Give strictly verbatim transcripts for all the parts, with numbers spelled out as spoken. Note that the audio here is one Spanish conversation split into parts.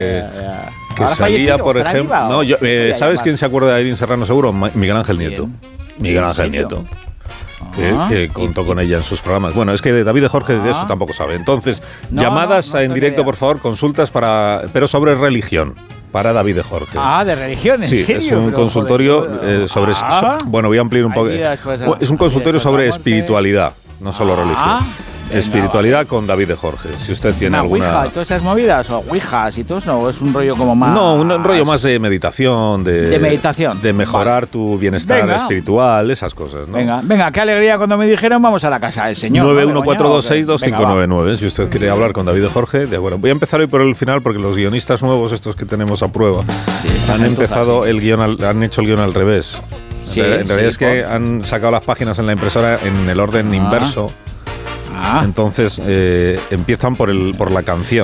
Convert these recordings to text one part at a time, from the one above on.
Eh, que Ahora salía, por ejemplo... No, yo, eh, ¿sabes quién se acuerda de Irene Serrano seguro? Miguel Ángel Nieto. Miguel Ángel Nieto. Que, que contó con ella en sus programas. Bueno, es que de David de Jorge de eso tampoco sabe. Entonces, no, llamadas no, no, en directo, por favor, consultas para, pero sobre religión. Para David de Jorge. Ah, de religión, ¿en sí, serio? es un pero, consultorio joder, eh, sobre... ah, so, bueno, voy a ampliar un poco. Es un consultorio sobre espiritualidad, no solo religión. Ah, espiritualidad vale. Con David de Jorge. Si usted tiene ¿Una alguna... Ouija y todas esas movidas? ¿O ouijas y todo eso? ¿O es un rollo como más...? No, un, un rollo más de meditación. De, de meditación. De mejorar vale. tu bienestar venga. espiritual, esas cosas, ¿no? Venga, venga, qué alegría cuando me dijeron vamos a la casa del señor. nueve uno cuatro dos seis dos cinco nueve nueve. Si usted quiere hablar con David de Jorge, de acuerdo. Voy a empezar hoy por el final porque los guionistas nuevos, estos que tenemos a prueba, sí, han empezado sí. el guión, al, han hecho el guión al revés. Sí, en realidad sí, es que por... han sacado las páginas en la impresora en el orden ah. inverso. Ah. Entonces eh, empiezan por el por la canción.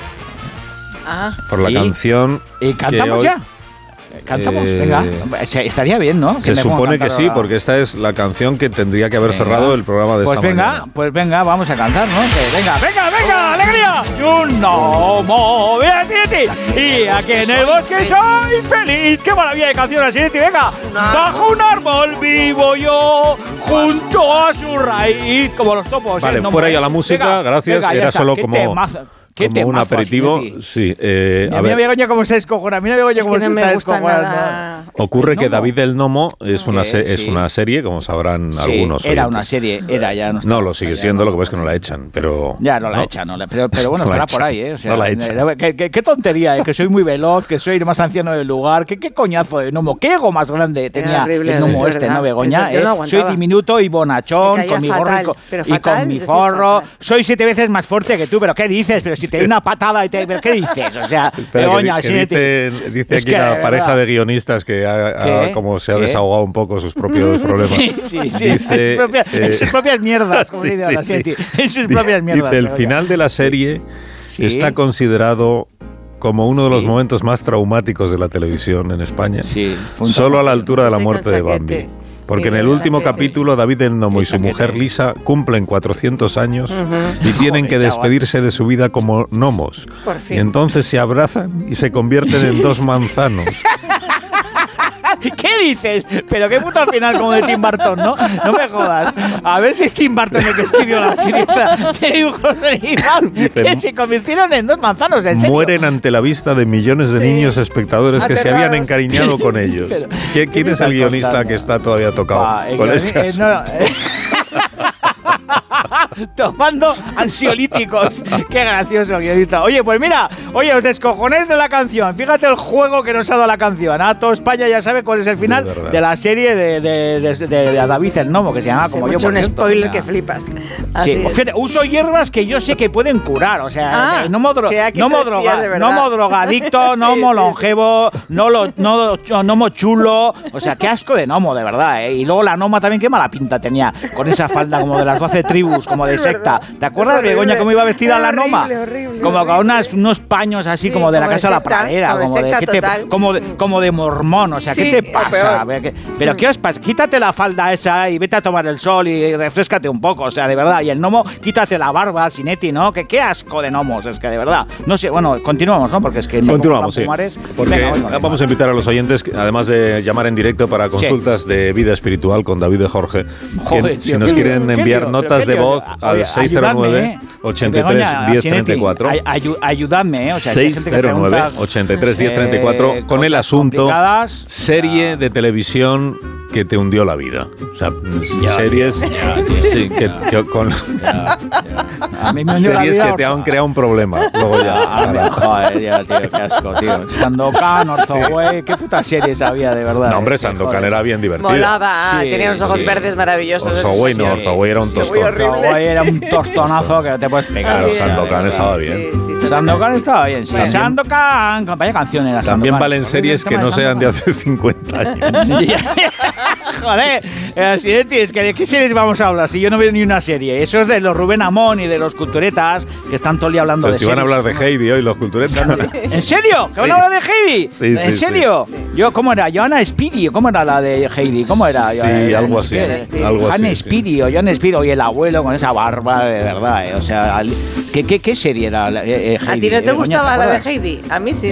Ah. Por la ¿Y? canción. ¿Y cantamos hoy, ya? Cantamos, eh, venga. Estaría bien, ¿no? Se supone que sí, porque esta es la canción que tendría que haber venga. cerrado el programa de pues esta venga, mañana. Pues venga, vamos a cantar, ¿no? Que venga, venga, venga, alegría. Y un gnomo, y aquí en el bosque soy feliz. Qué maravilla de canción así, venga. Bajo un árbol vivo yo, junto a su raíz, como los topos. Vale, ¿eh? no fuera ya la música, venga, gracias. Venga, Era solo como... Temazo. ¿Qué como un aperitivo, sí. Eh, mira, a mira Begoña cómo se descojona, mira Begoña cómo se está descojonando. Ocurre que David del Gnomo es una, se, es sí. una serie, como sabrán sí, algunos era oyentes. una serie, era ya no está. No, lo sigue siendo, no, lo que pasa es que no la echan, pero... Ya, no la no, echan, no, pero, pero bueno, no estará por ahí, ¿eh? O sea, no la echan. ¿qué, qué, qué tontería, ¿eh? Que soy muy veloz, que soy el más anciano del lugar, qué, qué coñazo de gnomo, qué ego más grande tenía horrible, el gnomo este, ¿no, Begoña? Eh? No soy diminuto y bonachón, con mi gorro fatal, y, con, y con mi forro. Soy siete veces más fuerte que tú, pero ¿qué dices? Pero si te doy una patada y te... ¿Qué dices? O sea, Begoña, que, que dice, dice aquí una pareja de guionistas que ha, ha, como se ha ¿Qué? desahogado un poco sus propios problemas. Sí, sí, sí. Dice, en, sus propias, eh, en sus propias mierdas, como sí, dice la sí, sí. En sus propias mierdas. Dice, el final de la serie sí. está considerado como uno de los sí. momentos más traumáticos de la televisión en España, sí, solo a la altura de la muerte de Bambi. Porque en el último capítulo David el Gnomo y su mujer Lisa cumplen cuatrocientos años uh-huh. y tienen que despedirse de su vida como gnomos. Y entonces se abrazan y se convierten en dos manzanos. ¿Qué dices? Pero qué puto al final como de Tim Burton, ¿no? No me jodas. A ver si es Tim Burton el que escribió la siniestra de dibujos animados que se convirtieron en dos manzanos, ¿en serio? Mueren ante la vista de millones de sí. niños espectadores Aterrados. que se habían encariñado con ellos. Pero, ¿Quién ¿qué es el guionista contando? que está todavía tocado ah, con este eh, no, eh. Tomando ansiolíticos. Qué gracioso guionista. Oye, pues mira, oye, os descojonéis de la canción. Fíjate el juego que nos ha dado la canción. Ah, todo España ya sabe cuál es el final de, de la serie de, de, de, de, de David el Gnomo, que se llama sí, como yo. Por un cierto, spoiler que flipas. Así sí, fíjate, uso hierbas que yo sé que pueden curar. O sea, ah, no dro nomo droga no drogadicto, nomo sí, longevo, no lo, no, nomo chulo. O sea, qué asco de gnomo, de verdad. ¿eh? Y luego la gnoma también, qué mala pinta tenía. Con esa falda como de las doce tribus, como de secta. ¿Te acuerdas, Begoña, cómo iba vestida la gnoma? Horrible, como horrible. con unas, unos paños así sí, como de la casa de la pradera, como, como, de, de ¿qué te, como, de, como de mormón. O sea, sí, ¿qué te pasa? Pero ¿qué os pasa? Quítate la falda esa y vete a tomar el sol y refrescate un poco. O sea, de verdad. Y el gnomo, quítate la barba, Sinetti, ¿no? Que qué asco de gnomos. Es que de verdad. No sé, bueno, continuamos, ¿no? Porque es que continuamos, sí. Porque venga, venga, vamos a invitar a los oyentes, además de llamar en directo para consultas sí. de vida espiritual con David de Jorge. Joder, si tío, nos quieren enviar tío, notas de voz al seis cero nueve, ochenta y tres, diez treinta y cuatro. Ayúdame, ¿eh? O sea, seis cero nueve, ochenta y tres, diez treinta y cuatro con el asunto serie de televisión que te hundió la vida. O sea, ya, series ya, tío, sí, que, ya, que con ya, ya. A mí me series que te han creado un problema. Luego ya. Ah, mí, joder, ya, tío, qué asco, tío. Sandokan, Orzoway, qué puta series había, de verdad. No, hombre, Sandokan era bien divertido. Molaba, sí, tenía unos ojos sí. verdes maravillosos. Orzoway no, Orzoway era un tostón. Orzoway era un tostonazo que te puedes pegar. Claro, Sandokan estaba bien. Sí, sí, Sandokan estaba bien, sí. Sandokan, vaya canción era Sandokan. También valen series que no sean de hace cincuenta años. Joder, eh, es que ¿de qué series vamos a hablar? Si yo no veo ni una serie. Eso es de los Rubén Amón y de los culturetas que están todo el día hablando Pero de si series. van a hablar de Heidi hoy los culturetas. ¿En serio? ¿Que sí. van a hablar de Heidi? Sí, ¿En sí, serio? Sí. Yo, ¿cómo era? Johanna Speedy, ¿cómo era la de Heidi? ¿Cómo era? Sí, eh, algo así. Algo Johanna así, Speedy o Johanna Speedy y el abuelo con esa barba, de verdad. Eh, o sea, ¿qué, qué, qué serie era eh, Heidi? ¿A ti no te gustaba la de Heidi? A mí sí.